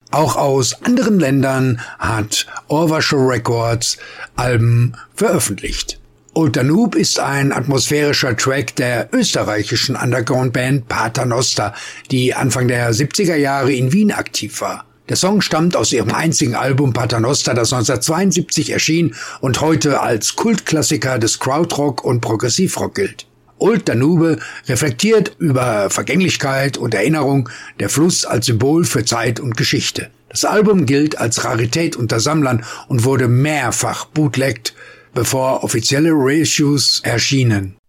Auch aus anderen Ländern hat Orvasho Records Alben veröffentlicht. Old Danube ist ein atmosphärischer Track der österreichischen Underground-Band Paternoster, die Anfang der 70er Jahre in Wien aktiv war. Der Song stammt aus ihrem einzigen Album Paternoster, das 1972 erschien und heute als Kultklassiker des Krautrock und Progressivrock gilt. Old Danube reflektiert über Vergänglichkeit und Erinnerung, der Fluss als Symbol für Zeit und Geschichte. Das Album gilt als Rarität unter Sammlern und wurde mehrfach bootlegged, bevor offizielle Reissues erschienen.